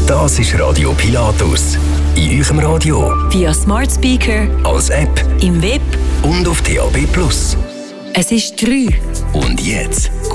Das ist Radio Pilatus. In eurem Radio, via Smart Speaker, als App im Web und auf DAB+. Es ist 3. Und jetzt